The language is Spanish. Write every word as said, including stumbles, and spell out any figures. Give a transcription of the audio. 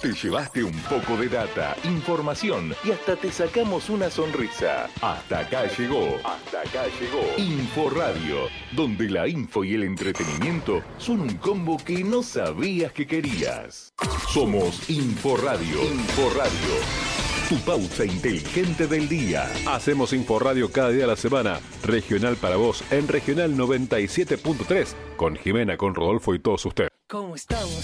Te llevaste un poco de data, información y hasta te sacamos una sonrisa. Hasta acá llegó. Hasta acá llegó. Inforadio, donde la info y el entretenimiento son un combo que no sabías que querías. Somos Inforadio. Inforadio. Tu pausa inteligente del día. Hacemos Inforadio cada día de la semana. Regional para vos en Regional noventa y siete punto tres. Con Jimena, con Rodolfo y todos ustedes. ¿Cómo estamos?